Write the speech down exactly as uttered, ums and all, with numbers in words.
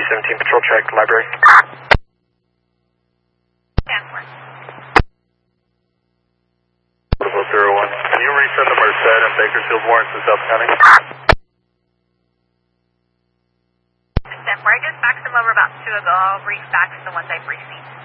seventeen Patrol Track Library. Stanford. zero one. Can you resend the Merced and Bakersfield warrants to South County? Stanford, I just faxed them over about two ago. I'll brief fax the ones I briefed.